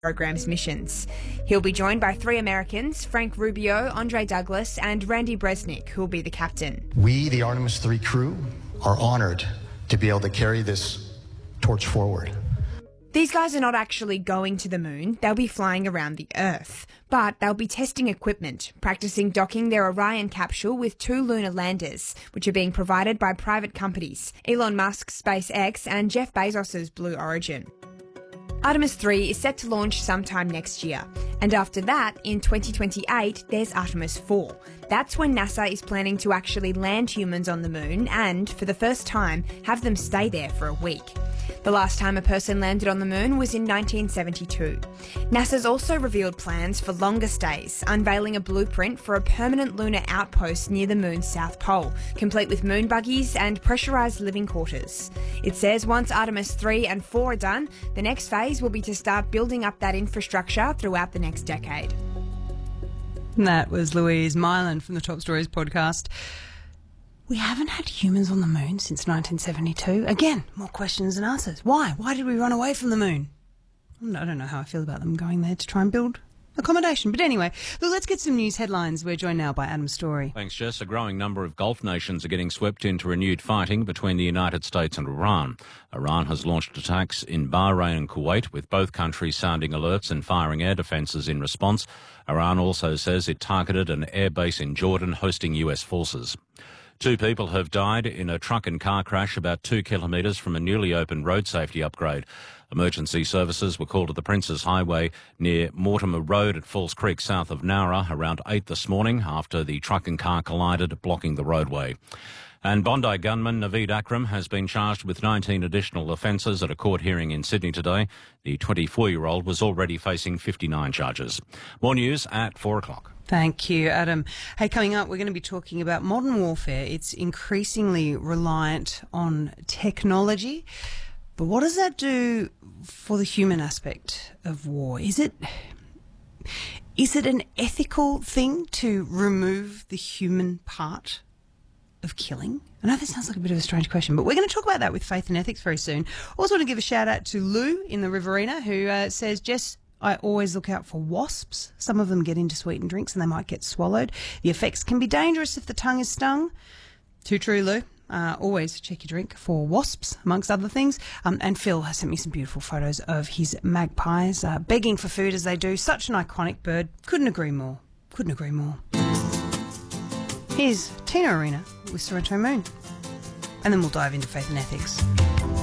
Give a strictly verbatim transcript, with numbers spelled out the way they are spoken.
program's missions. He'll be joined by three Americans, Frank Rubio, Andre Douglas and Randy Bresnik, who will be the captain. We, the Artemis three crew, are honoured to be able to carry this torch forward. These guys are not actually going to the moon, they'll be flying around the Earth. But they'll be testing equipment, practicing docking their Orion capsule with two lunar landers, which are being provided by private companies, Elon Musk's SpaceX and Jeff Bezos's Blue Origin. Artemis three is set to launch sometime next year, and after that, in twenty twenty-eight, there's Artemis four. That's when NASA is planning to actually land humans on the moon and, for the first time, have them stay there for a week. The last time a person landed on the moon was in nineteen seventy-two. NASA's also revealed plans for longer stays, unveiling a blueprint for a permanent lunar outpost near the moon's south pole, complete with moon buggies and pressurised living quarters. It says once Artemis three and four are done, the next phase will be to start building up that infrastructure throughout the next decade. That was Louise Mylan from the Top Stories podcast. We haven't had humans on the moon since nineteen seventy-two. Again, more questions than answers. Why? Why did we run away from the moon? I don't know how I feel about them going there to try and build accommodation. But anyway, look, let's get some news headlines. We're joined now by Adam Story. Thanks, Jess. A growing number of Gulf nations are getting swept into renewed fighting between the United States and Iran. Iran has launched attacks in Bahrain and Kuwait, with both countries sounding alerts and firing air defences in response. Iran also says it targeted an airbase in Jordan hosting U S forces. Two people have died in a truck and car crash about two kilometres from a newly opened road safety upgrade. Emergency services were called to the Princes Highway near Mortimer Road at Falls Creek, south of Nowra, around eight this morning after the truck and car collided, blocking the roadway. And Bondi gunman Naveed Akram has been charged with nineteen additional offences at a court hearing in Sydney today. The twenty-four-year-old was already facing fifty-nine charges. More news at four o'clock. Thank you, Adam. Hey, coming up, we're going to be talking about modern warfare. It's increasingly reliant on technology. But what does that do for the human aspect of war? Is it, is it an ethical thing to remove the human part of killing? I know that sounds like a bit of a strange question, but we're going to talk about that with Faith and Ethics very soon. Also want to give a shout out to Lou in the Riverina, who uh, says, Jess, I always look out for wasps. Some of them get into sweetened drinks and they might get swallowed. The effects can be dangerous if the tongue is stung. Too true, Lou. Uh, always check your drink for wasps, amongst other things. Um, and Phil has sent me some beautiful photos of his magpies uh, begging for food as they do. Such an iconic bird. Couldn't agree more. Couldn't agree more. Here's Tina Arena with Sorrento Moon. And then we'll dive into Faith and Ethics.